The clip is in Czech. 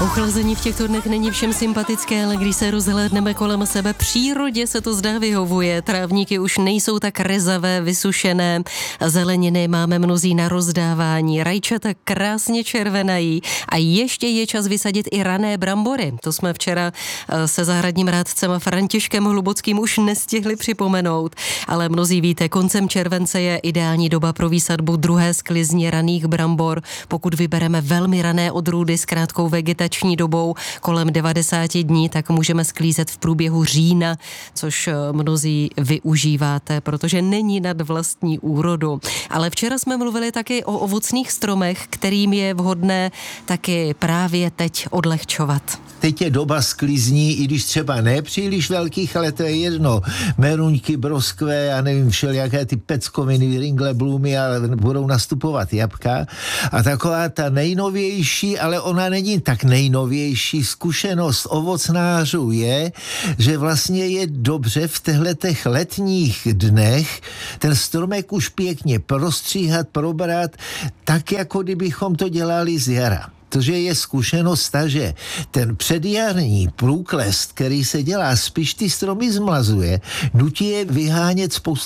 Ochlazení v těchto dnech není všem sympatické, ale když se rozhlédneme kolem sebe, přírodě se to zdá vyhovuje. Trávníky už nejsou tak rezavé, vysušené, zeleniny máme mnozí na rozdávání, rajčata krásně červenají a ještě je čas vysadit i rané brambory. To jsme včera se zahradním rádcem Františkem Hlubockým už nestihli připomenout, ale mnozí víte, koncem července je ideální doba pro výsadbu druhé sklizně raných brambor, pokud vybereme velmi rané odrůdy s krátkou vegetační dobou kolem 90 dní, tak můžeme sklízet v průběhu října, což mnozí využíváte, protože není nad vlastní úrodu. Ale včera jsme mluvili taky o ovocných stromech, kterým je vhodné taky právě teď odlehčovat. Teď je doba sklizní, i když třeba ne příliš velkých, ale to je jedno. Meruňky, broskve, já nevím, všelijaké ty peckoviny, ringleblumy, ale budou nastupovat jabka. A taková ta nejnovější, ale ona není tak nejnovější zkušenost ovocnářů je, že vlastně je dobře v těchto letních dnech ten stromek už pěkně prostříhat, probrat, tak jako kdybychom to dělali z jara. Protože je zkušenost ta, že ten předjarní průklest, který se dělá, spíš ty stromy zmlazuje, nutí je vyhánět spoustu